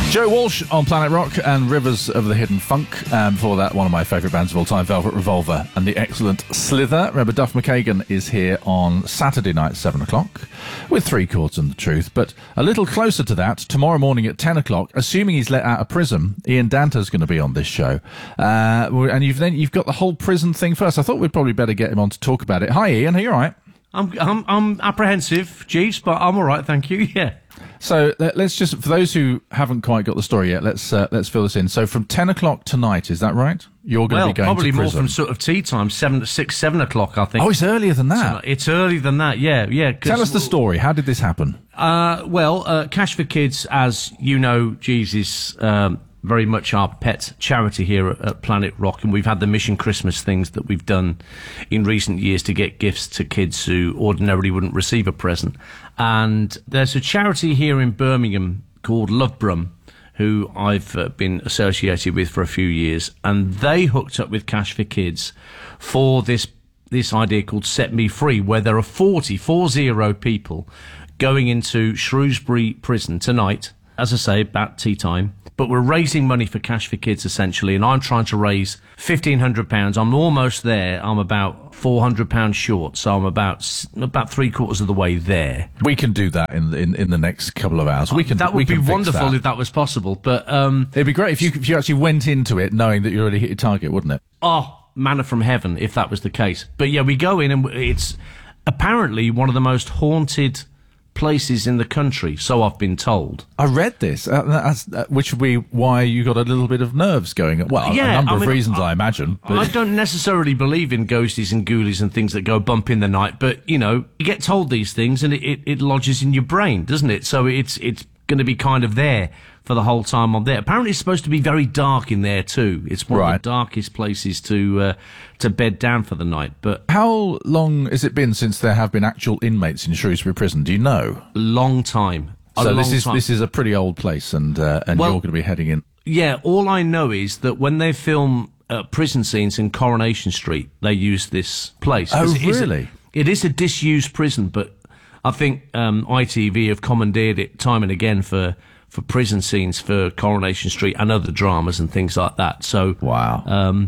Joe Walsh on Planet Rock and Rivers of the Hidden Funk. Before that, one of my favourite bands of all time, Velvet Revolver and the excellent Slither. Remember, Duff McKagan is here on Saturday night, 7 o'clock, with 3 Chords and the Truth. But a little closer to that, tomorrow morning at 10 o'clock, assuming he's let out of prison, Ian Danter's going to be on this show. And you've got the whole prison thing first. I thought we'd probably better get him on to talk about it. Hi, Ian. Are you all right? I'm apprehensive, Jeeves, but I'm all right, thank you. Yeah. So let's just, for those who haven't quite got the story yet, let's fill this in. So from 10 o'clock tonight, is that right? You're going to be going to prison. Probably more from sort of tea time, 7 o'clock, I think. Oh, it's earlier than that. So it's earlier than that, yeah. Tell us the story. How did this happen? Cash for Kids, as you know, Jeeves, is very much our pet charity here at Planet Rock, and we've had the Mission Christmas things that we've done in recent years to get gifts to kids who ordinarily wouldn't receive a present. And there's a charity here in Birmingham called Lovebrum, who I've been associated with for a few years, and they hooked up with Cash for Kids for this idea called Set Me Free, where there are 40 people going into Shrewsbury Prison tonight, as I say, about tea time. But we're raising money for Cash for Kids, essentially, and I'm trying to raise £1,500. I'm almost there. I'm about £400 short, so I'm about 3/4 of the way there. We can do that in the next couple of hours. That would be wonderful if that was possible. But it'd be great if you actually went into it knowing that you already hit your target, wouldn't it? Oh, manna from heaven, if that was the case. But yeah, we go in, and it's apparently one of the most haunted places in the country, so I've been told. I read this, which would be why you got a little bit of nerves going. Well, yeah, a number of reasons, I imagine. But I don't necessarily believe in ghosties and ghoulies and things that go bump in the night, but, you know, you get told these things and it lodges in your brain, doesn't it? So it's going to be kind of there for the whole time I'm there. Apparently it's supposed to be very dark in there too. It's one of the darkest places to bed down for the night. But how long has it been since there have been actual inmates in Shrewsbury Prison? Do you know? Long time. So this is a pretty old place, and you're going to be heading in. Yeah, all I know is that when they film prison scenes in Coronation Street, they use this place. Oh, really? It is a disused prison, but I think ITV have commandeered it time and again for prison scenes for Coronation Street and other dramas and things like that. So wow.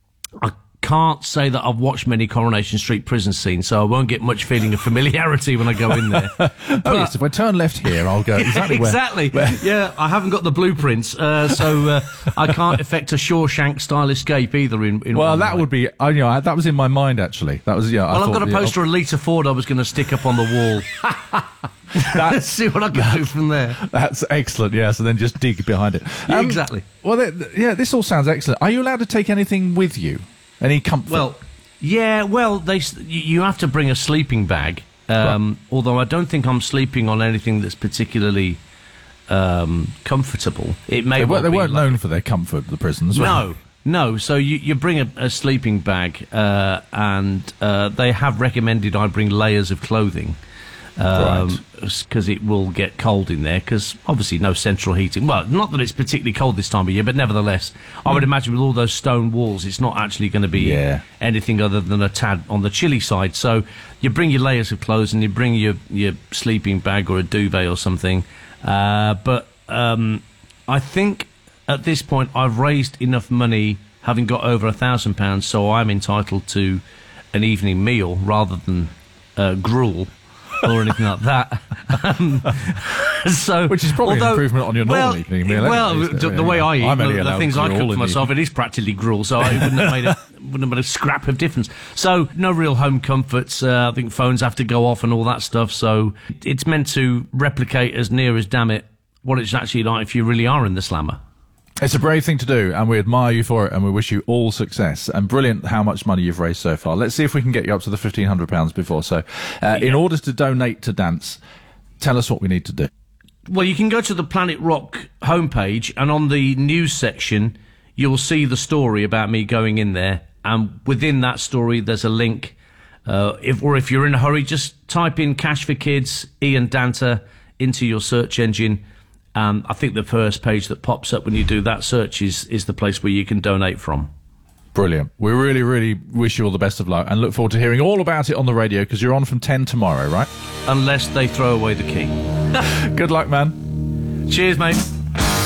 I can't say that I've watched many Coronation Street prison scenes, so I won't get much feeling of familiarity when I go in there. Yes, if I turn left here, I'll go exactly where. Exactly. Yeah, I haven't got the blueprints, so I can't effect a Shawshank-style escape either. Well, that would be. That was in my mind actually. That was Well, I've got a poster of Lita Ford I was going to stick up on the wall. Let's see what I can do from there. That's excellent, yes, and then just dig behind it. Yeah, exactly. Well, this all sounds excellent. Are you allowed to take anything with you? Any comfort? Well, yeah, you have to bring a sleeping bag, although I don't think I'm sleeping on anything that's particularly comfortable. It may They weren't known for their comfort, the prisons, right? No, so you bring a sleeping bag, and they have recommended I bring layers of clothing. Because it will get cold in there, because obviously no central heating. Well, not that it's particularly cold this time of year, but nevertheless, I would imagine with all those stone walls, it's not actually going to be anything other than a tad on the chilly side. So you bring your layers of clothes and you bring your sleeping bag or a duvet or something. But I think at this point I've raised enough money, having got over £1,000, so I'm entitled to an evening meal rather than gruel or anything like that. Which is probably an improvement on your normal evening meal. The way I eat, the things I cook for myself, it is practically gruel, so it wouldn't have made a scrap of difference. So no real home comforts. I think phones have to go off and all that stuff. So it's meant to replicate as near as, damn it, what it's actually like if you really are in the slammer. It's a brave thing to do, and we admire you for it, and we wish you all success. And brilliant how much money you've raised so far. Let's see if we can get you up to the £1,500 before. So, in order to donate to Dance, tell us what we need to do. Well, you can go to the Planet Rock homepage, and on the news section, you'll see the story about me going in there. And within that story, there's a link. If you're in a hurry, just type in Cash for Kids, Ian Danter, into your search engine. I think the first page that pops up when you do that search is the place where you can donate from. Brilliant. We really, really wish you all the best of luck and look forward to hearing all about it on the radio, because you're on from 10 tomorrow, right? Unless they throw away the key. Good luck, man. Cheers, mate.